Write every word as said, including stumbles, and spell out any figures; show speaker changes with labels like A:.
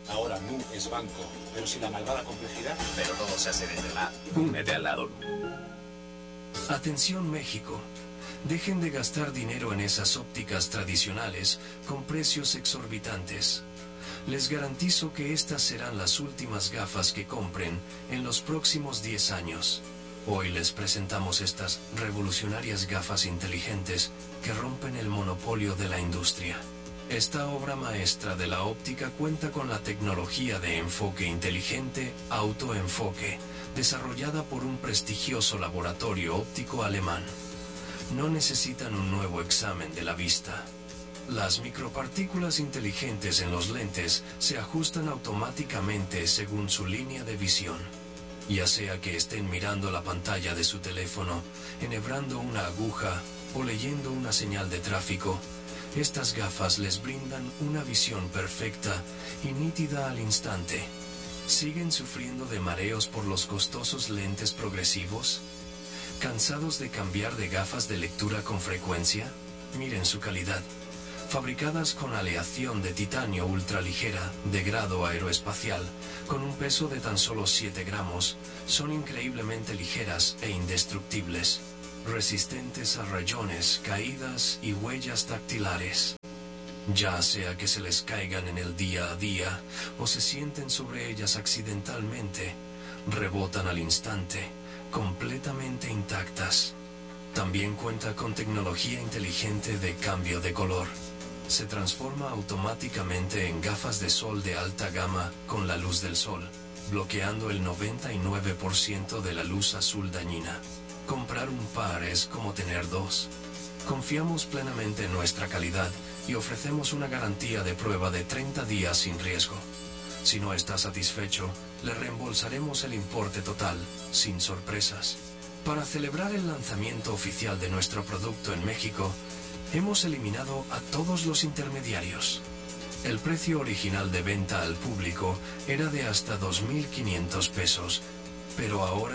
A: Ahora Nu es banco, pero sin la malvada complejidad.
B: Pero todo se hace desde la app. Únete al lado.
C: Atención México. Dejen de gastar dinero en esas ópticas tradicionales con precios exorbitantes. Les garantizo que estas serán las últimas gafas que compren en los próximos diez años. Hoy les presentamos estas revolucionarias gafas inteligentes que rompen el monopolio de la industria. Esta obra maestra de la óptica cuenta con la tecnología de enfoque inteligente Autoenfoque, desarrollada por un prestigioso laboratorio óptico alemán. No necesitan un nuevo examen de la vista. Las micropartículas inteligentes en los lentes se ajustan automáticamente según su línea de visión. Ya sea que estén mirando la pantalla de su teléfono, enhebrando una aguja o leyendo una señal de tráfico, estas gafas les brindan una visión perfecta y nítida al instante. ¿Siguen sufriendo de mareos por los costosos lentes progresivos? ¿Cansados de cambiar de gafas de lectura con frecuencia? Miren su calidad. Fabricadas con aleación de titanio ultraligera de grado aeroespacial, con un peso de tan solo siete gramos, son increíblemente ligeras e indestructibles, resistentes a rayones, caídas y huellas dactilares. Ya sea que se les caigan en el día a día o se sienten sobre ellas accidentalmente, rebotan al instante, completamente intactas. También cuenta con tecnología inteligente de cambio de color. Se transforma automáticamente en gafas de sol de alta gama con la luz del sol, bloqueando el noventa y nueve por ciento de la luz azul dañina. Comprar un par es como tener dos. Confiamos plenamente en nuestra calidad y ofrecemos una garantía de prueba de treinta días sin riesgo. Si no está satisfecho, le reembolsaremos el importe total, sin sorpresas. Para celebrar el lanzamiento oficial de nuestro producto en México, hemos eliminado a todos los intermediarios. El precio original de venta al público era de hasta dos mil quinientos pesos, pero ahora